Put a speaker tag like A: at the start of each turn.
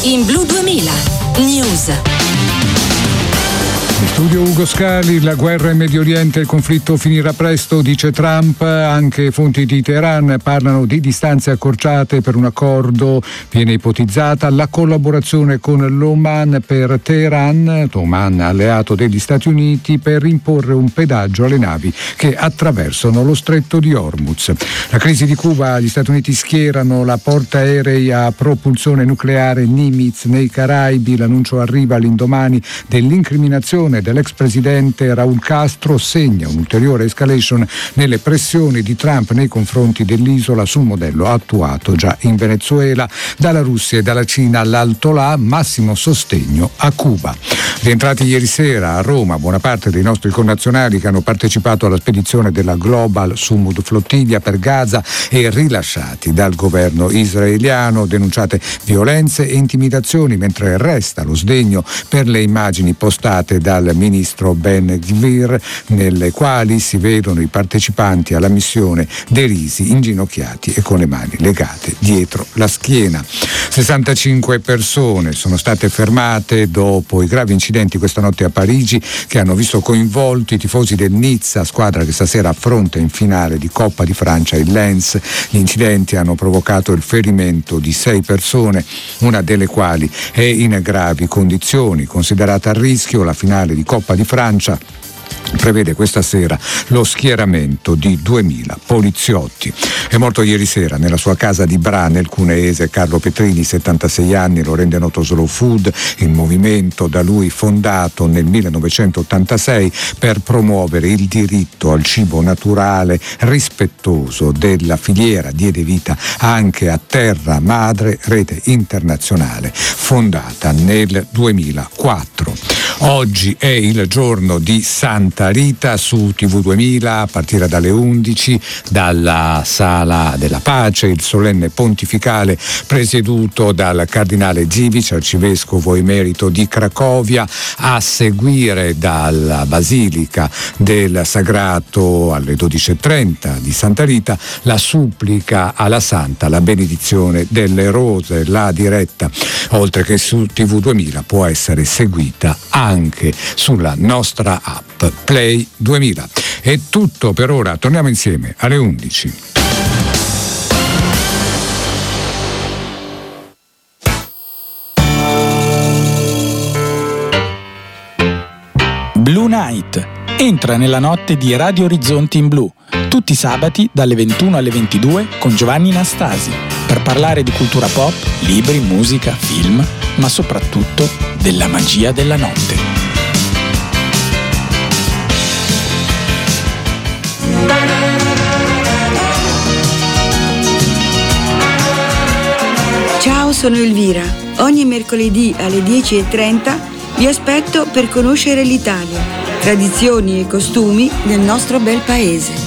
A: in Blu 2000 News.
B: Studio Ugo Scali, la guerra in Medio Oriente, il conflitto finirà presto, dice Trump. Anche fonti di Teheran parlano di distanze accorciate per un accordo. Viene ipotizzata la collaborazione con l'Oman per Teheran, Oman alleato degli Stati Uniti, per imporre un pedaggio alle navi che attraversano lo stretto di Hormuz. La crisi di Cuba, gli Stati Uniti schierano la portaerei a propulsione nucleare Nimitz nei Caraibi. L'annuncio arriva all'indomani dell'incriminazione dell'ex presidente Raúl Castro, segna un'ulteriore escalation nelle pressioni di Trump nei confronti dell'isola sul modello attuato già in Venezuela. Dalla Russia e dalla Cina all'Altolà, massimo sostegno a Cuba. Rientrati ieri sera a Roma buona parte dei nostri connazionali che hanno partecipato alla spedizione della Global Sumud Flottiglia per Gaza e rilasciati dal governo israeliano. Denunciate violenze e intimidazioni, mentre resta lo sdegno per le immagini postate dal ministro Ben Gvir, nelle quali si vedono i partecipanti alla missione derisi, inginocchiati e con le mani legate dietro la schiena. 65 persone sono state fermate dopo i gravi incidenti questa notte a Parigi che hanno visto coinvolti i tifosi del Nizza, squadra che stasera affronta in finale di Coppa di Francia il Lens. Gli incidenti hanno provocato il ferimento di 6 persone, una delle quali è in gravi condizioni. Considerata a rischio, la finale di Coppa di Francia prevede questa sera lo schieramento di 2000 poliziotti. È morto ieri sera nella sua casa di Bra, nel cuneese, Carlo Petrini, 76 anni, lo rende noto Slow Food, il movimento da lui fondato nel 1986 per promuovere il diritto al cibo naturale rispettoso della filiera. Diede vita anche a Terra Madre, rete internazionale fondata nel 2004. Oggi è il giorno di Santa Rita. Su TV2000 a partire dalle 11 dalla Sala della Pace il solenne pontificale presieduto dal cardinale Dziwisz, arcivescovo emerito di Cracovia, a seguire dalla Basilica del Sagrato alle 12:30 di Santa Rita la supplica alla Santa, la benedizione delle rose. La diretta, oltre che su TV2000, può essere seguita anche sulla nostra app Play 2000. È tutto per ora, torniamo insieme alle 11.
C: Blue Night. Entra nella notte di Radio Orizzonti in Blu, tutti i sabati dalle 21 alle 22 con Giovanni Nastasi, per parlare di cultura pop, libri, musica, film, ma soprattutto della magia della notte.
D: Ciao, sono Elvira. Ogni mercoledì alle 10:30 vi aspetto per conoscere l'Italia, tradizioni e costumi del nostro bel paese.